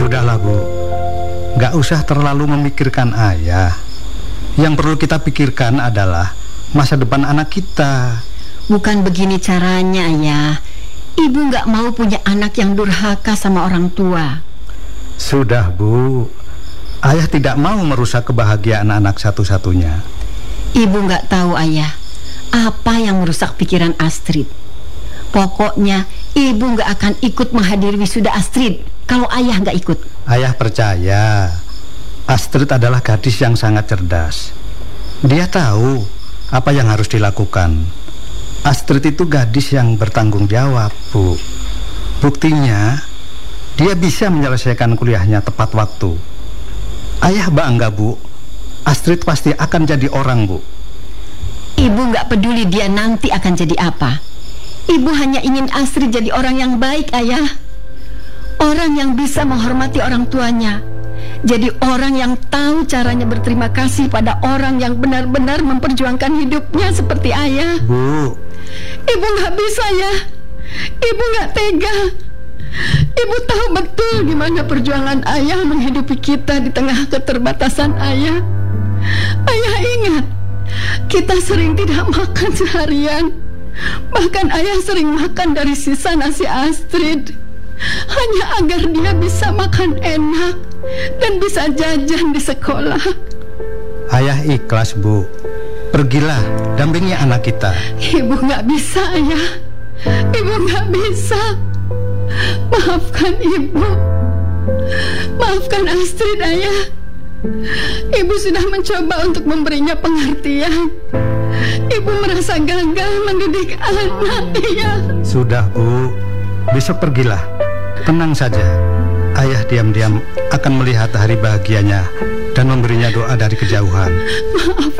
Sudahlah Bu, gak usah terlalu memikirkan ayah. Yang perlu kita pikirkan adalah masa depan anak kita. Bukan begini caranya, Ayah. Ibu gak mau punya anak yang durhaka sama orang tua. Sudah Bu, ayah tidak mau merusak kebahagiaan anak satu-satunya. Ibu gak tahu, Ayah, apa yang merusak pikiran Astrid. Pokoknya ibu gak akan ikut menghadiri wisuda Astrid kalau ayah gak ikut. Ayah percaya Astrid adalah gadis yang sangat cerdas. Dia tahu apa yang harus dilakukan. Astrid itu gadis yang bertanggung jawab, Bu. Buktinya dia bisa menyelesaikan kuliahnya tepat waktu. Ayah bangga, Bu. Astrid pasti akan jadi orang, Bu. Ibu gak peduli dia nanti akan jadi apa. Ibu hanya ingin Astrid jadi orang yang baik, Ayah. Orang yang bisa menghormati orang tuanya. Jadi orang yang tahu caranya berterima kasih pada orang yang benar-benar memperjuangkan hidupnya seperti ayah. Bu, ibu gak bisa ya. Ibu gak tega. Ibu tahu betul gimana perjuangan ayah menghidupi kita di tengah keterbatasan ayah. Ayah ingat, kita sering tidak makan seharian. Bahkan ayah sering makan dari sisa nasi Astrid, hanya agar dia bisa makan enak dan bisa jajan di sekolah. Ayah ikhlas, Bu. Pergilah, dampingi anak kita. Ibu gak bisa, Ayah. Ibu gak bisa. Maafkan Ibu. Maafkan Astrid, Ayah. Ibu sudah mencoba untuk memberinya pengertian. Ibu merasa gagal mendidik anak, Ayah. Sudah, Bu. Besok pergilah. Tenang saja. Ayah diam-diam akan melihat hari bahagianya dan memberinya doa dari kejauhan. Maaf,